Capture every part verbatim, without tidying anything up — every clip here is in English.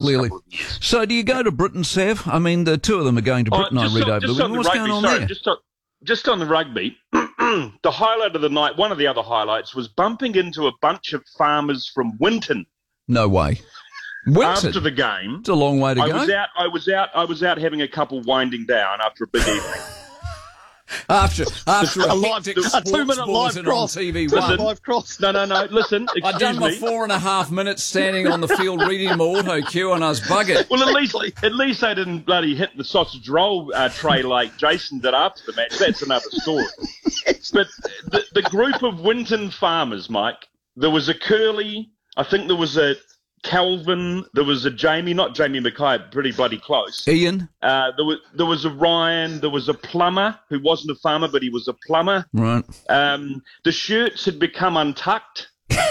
clearly. couple of years. So do you go to Britain, Sav? I mean, the two of them are going to Britain, Oh, I just read on, over the just on weekend. the What's rugby, going on sorry, there? Just on, just on the rugby, the highlight of the night, one of the other highlights, was bumping into a bunch of farmers from Winton. No way. Winton? After the game. It's a long way to I go. was out. I was out. I was out having a couple winding down after a big evening. After after a, A live- hectic a sports two-minute live bulletin cross. on T V Listen, one. live cross. No, no, no. Listen, excuse I'd done my me. four and a half minutes standing on the field reading my auto cue and I was buggered. Well, at least at least they didn't bloody hit the sausage roll uh, tray like Jason did after the match. That's another story. But the, the group of Winton farmers, Mike, there was a Curly, I think there was a Calvin, there was a Jamie, not Jamie Mackay, pretty bloody close. Ian? Uh, there was there was a Ryan, there was a plumber who wasn't a farmer, but he was a plumber. Right. Um, the shirts had become untucked.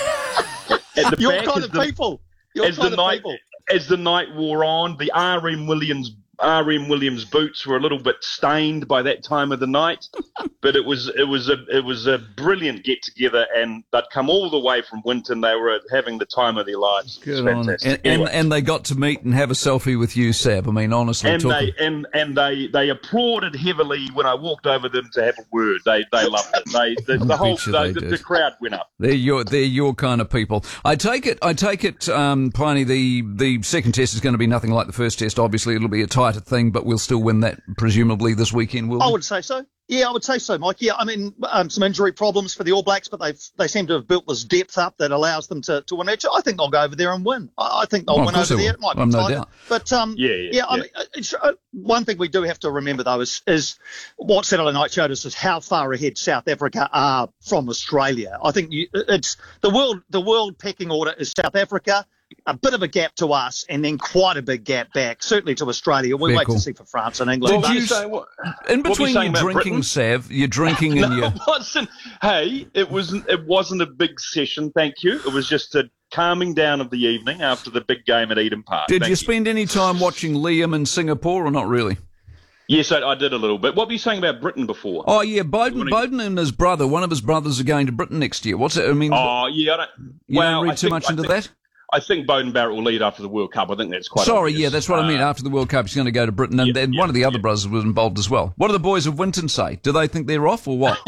At the Your back kind as of the- people. Your as the kind of night people. as the night wore on, the R M Williams R M Williams boots were a little bit stained by that time of the night, but it was it was a it was a brilliant get together, and they'd come all the way from Winton. They were having the time of their lives. It was Good on. fantastic. And, and, Anyway. and they got to meet and have a selfie with you, Sab. I mean, honestly, And talking. they and, and they, they applauded heavily when I walked over them to have a word. They they loved it. They the, the whole bet you the, they the, did. the crowd went up. They're your they're your kind of people. I take it. I take it, um, Piney. The the second test is going to be nothing like the first test. Obviously, it'll be a tighter thing, but we'll still win that presumably this weekend. Will I we? would say so. Yeah, I would say so, Mike. Yeah, I mean, um, some injury problems for the All Blacks, but they've they seem to have built this depth up that allows them to, to win. I think they'll go over there and win. I, I think they'll Oh, of win course over they there. will. It might be I've no tighter. doubt. But um, Yeah, yeah, I yeah. mean, it's, uh, one thing we do have to remember though is is what Saturday night showed us is how far ahead South Africa are from Australia. I think you, it's the world the world pecking order is South Africa. A bit of a gap to us, and then quite a big gap back, certainly to Australia. We Fair wait call. to see for France and England. Did What you were s- saying? What- In what were you between saying your about drinking, Britain? Sav, you're drinking and No, you. it wasn't. Hey, it wasn't. It wasn't a big session. Thank you. It was just a calming down of the evening after the big game at Eden Park. Did Thank you spend any time watching Liam in Singapore or not really? Yes, I, I did a little bit. What were you saying about Britain before? Oh yeah, Bowden, What do you- Bowden and his brother, one of his brothers, are going to Britain next year. What's it? I mean, Oh, yeah. I don't, you well, don't read I too think- much I into think- that. I think Bowden Barrett will lead after the World Cup. I think that's quite Sorry, obvious. yeah, that's what I mean. Uh, After the World Cup, he's going to go to Britain, and yeah, then yeah, one of the other yeah. brothers was involved as well. What do the boys of Winton say? Do they think they're off or what?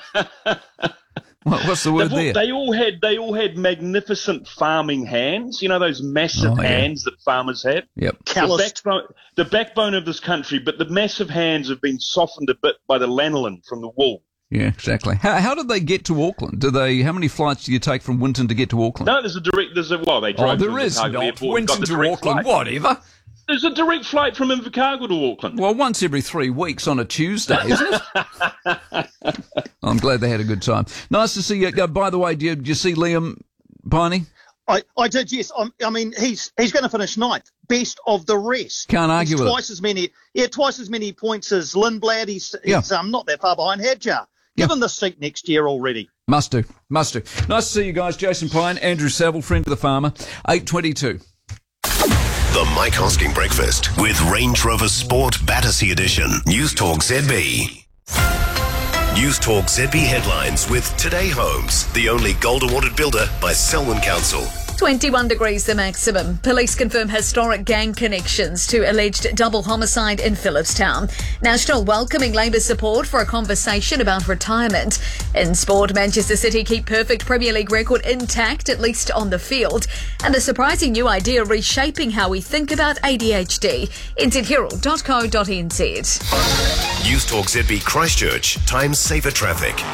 What- What's the word They've all- there? They all had they all had magnificent farming hands. You know those massive Oh, yeah. hands that farmers have. Yep. The Callous. backbone, the backbone of this country, but the massive hands have been softened a bit by the lanolin from the wool. Yeah, exactly. How, how did they get to Auckland? Do they? How many flights do you take from Winton to get to Auckland? No, there's a direct. There's a well, they oh, drove. there to is Invercargill not. Airport and Winton got the to direct Auckland, flight. whatever. There's a direct flight from Invercargill to Auckland. Well, once every three weeks on a Tuesday, isn't it? I'm glad they had a good time. Nice to see you. Uh, by the way, did you, did you see Liam Piney? I, I did, yes. I'm, I mean, he's he's going to finish ninth, best of the rest. Can't argue he's with it. twice as many, yeah, twice as many points as Lindblad. He's, Yeah. he's um, not that far behind Hadjar. Give Yeah. him the seat next year already. Must do. Must do. Nice to see you guys. Jason Pine, Andrew Saville, friend of the farmer, eight twenty-two. The Mike Hosking Breakfast with Range Rover Sport Battersea Edition. News Talk Z B. News Talk Z B headlines with Today Homes, the only gold awarded builder by Selwyn Council. twenty-one degrees the maximum. Police confirm historic gang connections to alleged double homicide in Phillipstown. National welcoming Labour support for a conversation about retirement. In sport, Manchester City keep perfect Premier League record intact, at least on the field. And a surprising new idea reshaping how we think about A D H D. n z herald dot co dot n z. News Talk Z B Christchurch, time saver traffic.